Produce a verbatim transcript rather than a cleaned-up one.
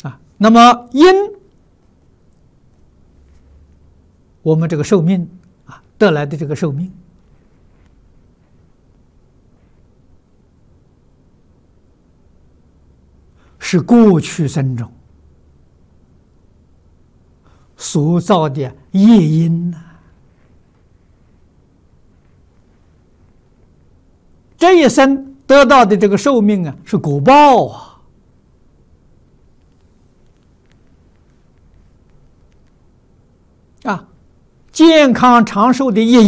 啊。那么因我们这个寿命啊得来的这个寿命，是过去生中所造的业因呐、啊。这一生得到的这个寿命啊，是果报啊。啊，健康长寿的业因